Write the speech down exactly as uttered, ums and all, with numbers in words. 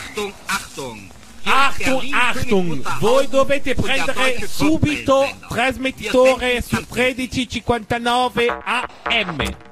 Achtung, Achtung. Achtung, Achtung, voi dovete prendere subito trasmettitore su tredici cinquantanove A M.